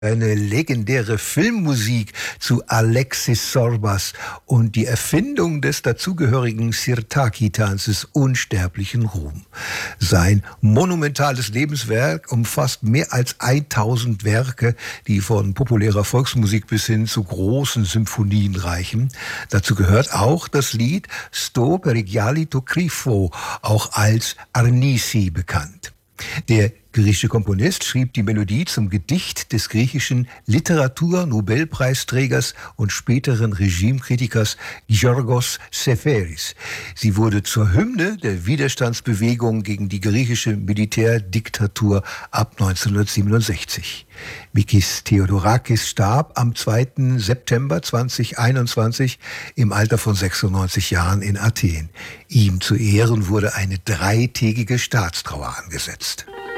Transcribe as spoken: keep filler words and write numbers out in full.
Eine legendäre Filmmusik zu Alexis Sorbas und die Erfindung des dazugehörigen Sirtaki-Tanzes unsterblichen Ruhm. Sein monumentales Lebenswerk umfasst mehr als tausend Werke, die von populärer Volksmusik bis hin zu großen Symphonien reichen. Dazu gehört auch das Lied Sto per i ghiali to Crifo, auch als Arnisi bekannt. Der griechische Komponist schrieb die Melodie zum Gedicht des griechischen Literatur-Nobelpreisträgers und späteren Regimekritikers Giorgos Seferis. Sie wurde zur Hymne der Widerstandsbewegung gegen die griechische Militärdiktatur ab neunzehnhundertsiebenundsechzig. Mikis Theodorakis starb am zweiten September zweitausendeinundzwanzig im Alter von sechsundneunzig Jahren in Athen. Ihm zu Ehren wurde eine dreitägige Staatstrauer angesetzt.